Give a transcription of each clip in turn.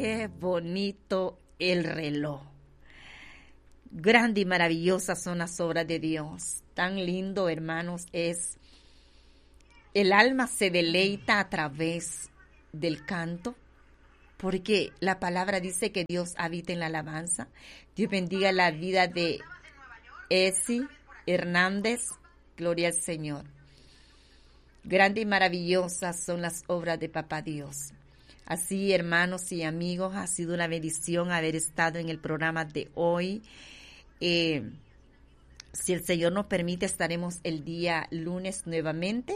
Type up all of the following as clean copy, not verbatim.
qué bonito el reloj. Grande y maravillosas son las obras de Dios. Tan lindo, hermanos, es. El alma se deleita a través del canto, porque la palabra dice que Dios habita en la alabanza. Dios bendiga la vida de Esi Hernández. Gloria al Señor. Grande y maravillosas son las obras de Papá Dios. Así, hermanos y amigos, ha sido una bendición haber estado en el programa de hoy. Si el Señor nos permite, estaremos el día lunes nuevamente,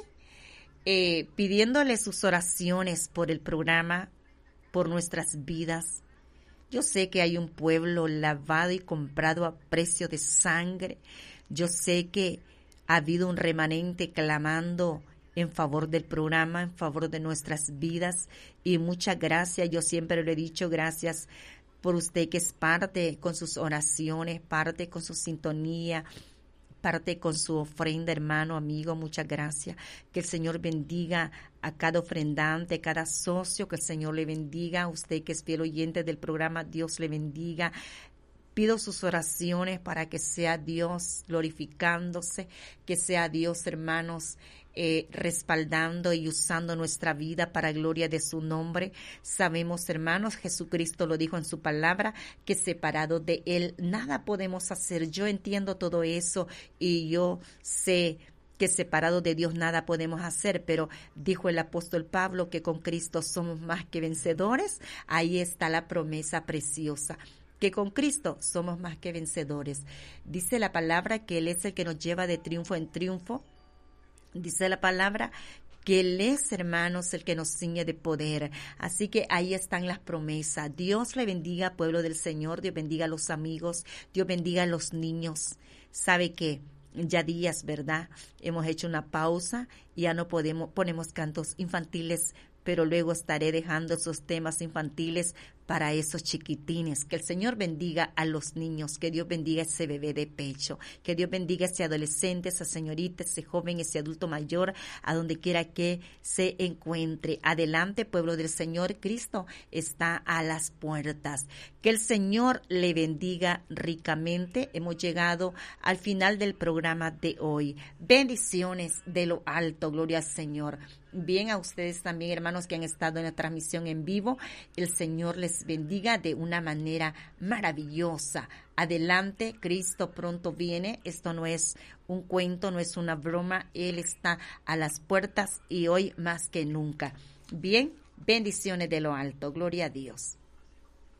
pidiéndole sus oraciones por el programa, por nuestras vidas. Yo sé que hay un pueblo lavado y comprado a precio de sangre. Yo sé que ha habido un remanente clamando en favor del programa, en favor de nuestras vidas. Y muchas gracias. Yo siempre lo he dicho, gracias por usted que es parte con sus oraciones, parte con su sintonía, parte con su ofrenda, hermano, amigo. Muchas gracias. Que el Señor bendiga a cada ofrendante, cada socio. Que el Señor le bendiga. A usted que es fiel oyente del programa, Dios le bendiga. Pido sus oraciones para que sea Dios glorificándose, que sea Dios, hermanos, respaldando y usando nuestra vida para gloria de su nombre. Sabemos, hermanos, Jesucristo lo dijo en su palabra, que separado de Él nada podemos hacer. Yo entiendo todo eso y yo sé que separado de Dios nada podemos hacer, pero dijo el apóstol Pablo que con Cristo somos más que vencedores. Ahí está la promesa preciosa, que con Cristo somos más que vencedores. Dice la palabra que Él es el que nos lleva de triunfo en triunfo. Dice la palabra que Él es, hermanos, el que nos ciñe de poder. Así que ahí están las promesas. Dios le bendiga, pueblo del Señor. Dios bendiga a los amigos. Dios bendiga a los niños. Sabe que ya días, ¿verdad? Hemos hecho una pausa y ya no ponemos cantos infantiles, pero luego estaré dejando esos temas infantiles para esos chiquitines. Que el Señor bendiga a los niños, que Dios bendiga a ese bebé de pecho, que Dios bendiga a ese adolescente, esa señorita, ese joven, ese adulto mayor, a donde quiera que se encuentre. Adelante, pueblo del Señor, Cristo está a las puertas. Que el Señor le bendiga ricamente. Hemos llegado al final del programa de hoy. Bendiciones de lo alto, gloria al Señor. Bien, a ustedes también, hermanos, que han estado en la transmisión en vivo. El Señor les bendiga de una manera maravillosa. Adelante, Cristo pronto viene. Esto no es un cuento, no es una broma. Él está a las puertas y hoy más que nunca. Bien, bendiciones de lo alto. Gloria a Dios.